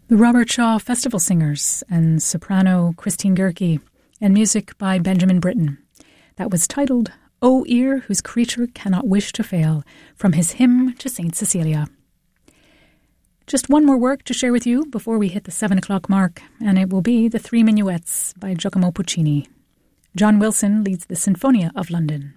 The Robert Shaw Festival Singers and soprano Christine Goerke, and music by Benjamin Britten. That was titled O Ear Whose Creature Cannot Wish to Fail, from his hymn to St. Cecilia. Just one more work to share with you before we hit the 7 o'clock mark, and it will be The Three Minuets by Giacomo Puccini. John Wilson leads the Sinfonia of London.